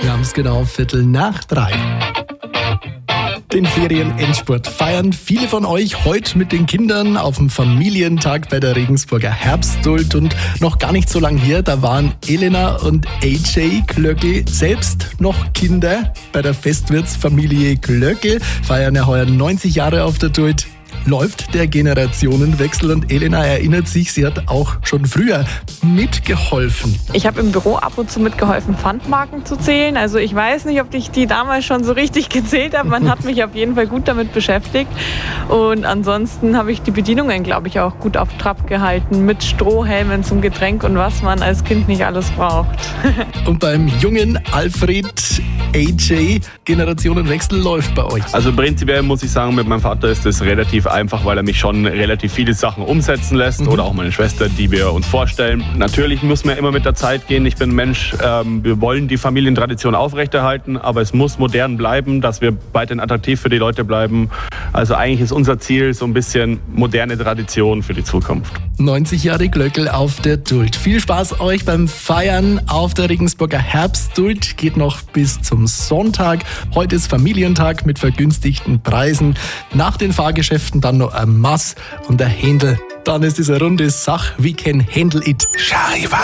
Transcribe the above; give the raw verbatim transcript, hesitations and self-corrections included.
Wir haben es genau Viertel nach drei. Den Ferien-Endspurt feiern viele von euch heute mit den Kindern auf dem Familientag bei der Regensburger Herbstduld. Und noch gar nicht so lang her, da waren Elena und A J Glöckl selbst noch Kinder bei der Festwirtsfamilie Glöckl, feiern ja heuer neunzig Jahre auf der Duld. Läuft der Generationenwechsel und Elena erinnert sich, sie hat auch schon früher mitgeholfen. Ich habe im Büro ab und zu mitgeholfen, Pfandmarken zu zählen. Also ich weiß nicht, ob ich die damals schon so richtig gezählt habe. Man hat mich auf jeden Fall gut damit beschäftigt. Und ansonsten habe ich die Bedienungen, glaube ich, auch gut auf Trab gehalten. Mit Strohhelmen zum Getränk und was man als Kind nicht alles braucht. Und beim jungen Alfred A J, Generationenwechsel läuft bei euch. Also prinzipiell muss ich sagen, mit meinem Vater ist es relativ einfach, weil er mich schon relativ viele Sachen umsetzen lässt. Mhm. Oder auch meine Schwester, die wir uns vorstellen. Natürlich müssen wir immer mit der Zeit gehen. Ich bin ein Mensch, ähm, wir wollen die Familientradition aufrechterhalten, aber es muss modern bleiben, dass wir weiterhin attraktiv für die Leute bleiben. Also eigentlich ist unser Ziel so ein bisschen moderne Tradition für die Zukunft. neunzig Jahre Glöckl auf der Duld. Viel Spaß euch beim Feiern auf der Regensburger Herbstduld. Geht noch bis zum Sonntag. Heute ist Familientag mit vergünstigten Preisen. Nach den Fahrgeschäften dann noch ein Mass und ein Händel. Dann ist es eine runde Sache. We can handle it. Charivari.